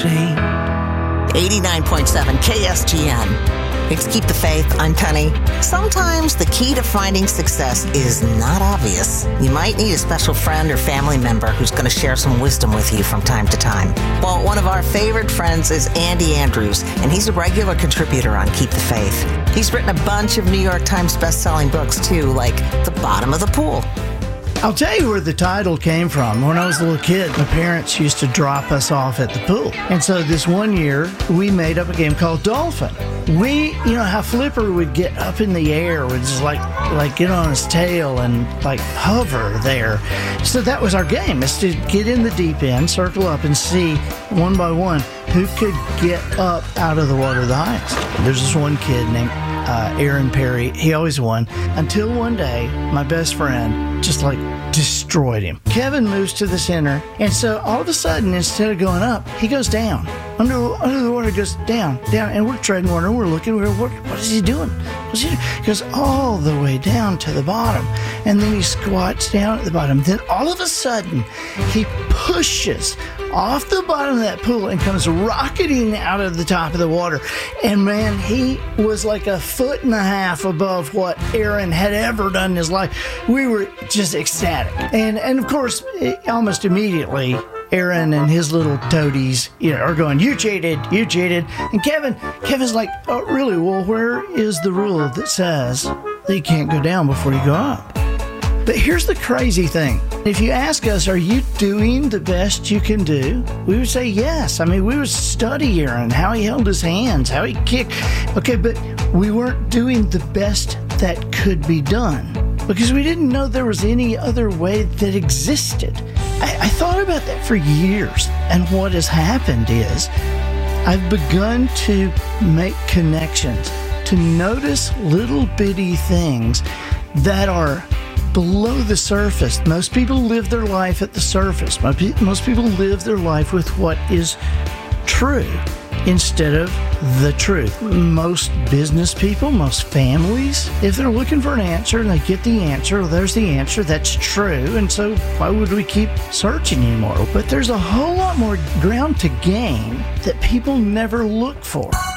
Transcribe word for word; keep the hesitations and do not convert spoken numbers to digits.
ashamed. eighty-nine point seven K S G N. It's Keep the Faith. I'm Penny. Sometimes the key to finding success is not obvious. You might need a special friend or family member who's going to share some wisdom with you from time to time. Well, one of our favorite friends is Andy Andrews, and he's a regular contributor on Keep the Faith. He's written a bunch of New York Times best-selling books, too, like The Bottom of the Pool. I'll tell you where the title came from. When I was a little kid, my parents used to drop us off at the pool. And so this one year, we made up a game called Dolphin. We, you know how Flipper would get up in the air, would just like, like get on his tail and like hover there. So that was our game, is to get in the deep end, circle up, and see one by one who could get up out of the water the highest. There's this one kid named uh, Aaron Perry. He always won until one day, my best friend just like destroyed him. Kevin moves to the center, and so all of a sudden, instead of going up, he goes down. Under, under the water, goes down, down, and we're treading water, and we're looking, we're, what, what is he doing? What's he doing? He goes all the way down to the bottom, and then he squats down at the bottom. Then all of a sudden, he pushes off the bottom of that pool and comes rocketing out of the top of the water. And man, he was like a foot and a half above what Aaron had ever done in his life. We were just ecstatic. And, and of course, almost immediately, Aaron and his little toadies, you know, are going, you cheated, you cheated. And Kevin, Kevin's like, oh, really? Well, where is the rule that says that you can't go down before you go up? But here's the crazy thing. If you ask us, are you doing the best you can do? We would say yes. I mean, we would study Aaron, how he held his hands, how he kicked. Okay, but we weren't doing the best that could be done because we didn't know there was any other way that existed. I, I thought about that for years, and what has happened is I've begun to make connections, to notice little bitty things that are below the surface. Most people live their life at the surface. Most people live their life with what is true instead of the truth. Most business people, most families, if they're looking for an answer and they get the answer, well, there's the answer, that's true, and so why would we keep searching anymore? But there's a whole lot more ground to gain that people never look for.